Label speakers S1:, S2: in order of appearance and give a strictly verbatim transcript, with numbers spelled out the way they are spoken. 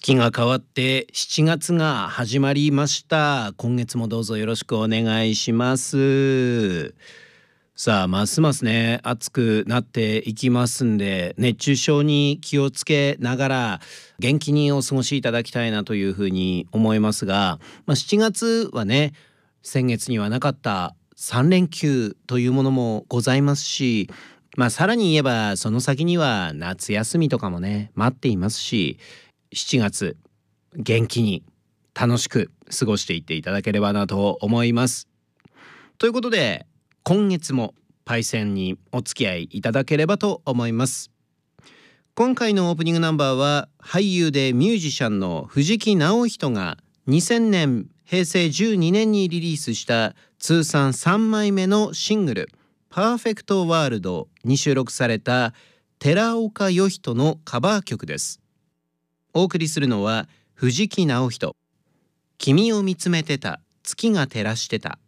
S1: 月が変わってしちがつが始まりました。今月もどうぞよろしくお願いします。さあ、ますますね暑くなっていきますんで、熱中症に気をつけながら元気にお過ごしいただきたいなというふうに思いますが、まあ、しちがつはね、先月にはなかったさんれんきゅうというものもございますし、まあ、さらに言えばその先には夏休みとかもね待っていますし、しちがつ元気に楽しく過ごしていっていただければなと思います。ということで、今月もパイセンにお付き合いいただければと思います。今回のオープニングナンバーは俳優でミュージシャンの藤木直人がにせんねんへいせいじゅうにねんにリリースした通算さんまいめのシングルパーフェクトワールドに収録された寺岡義人のカバー曲です。お送りするのは藤木直人。君を見つめてた月が照らしてた。